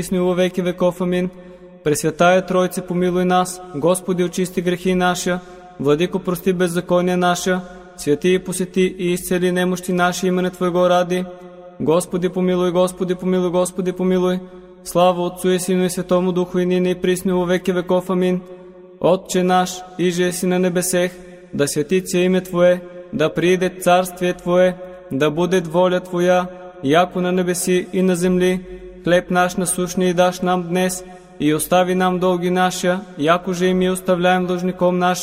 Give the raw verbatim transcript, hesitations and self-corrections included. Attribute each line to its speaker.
Speaker 1: присно и во веки веков. Амин. Пресвятая Тройце, помилуй нас. Господи, очисти грехи наша. Владико, прости беззакония наша. Святи и посети и изцели немощи наши имене Твоего ради. Господи, помилуй, Господи, помилуй, Господи, помилуй. Слава Отцу и Сину и Святому Духу, и нине и присно во веки веков. Амин. Отче наш, иже еси на небесех, да свети се име Твое, да прииде царствие Твое, да будет воля Твоя, яко на небеси и на земли. Хлеб наш насущний даш нам днес, и остави нам долги наша, яко же и ми оставляем должником нашим.